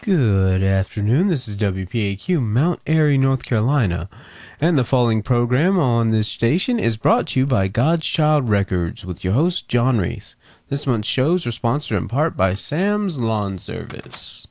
Good afternoon, this is WPAQ, Mount Airy, North Carolina, and the following program on this station is brought to you by God's Child Records with your host, John Reese. This month's shows are sponsored in part by Sam's Lawn Service.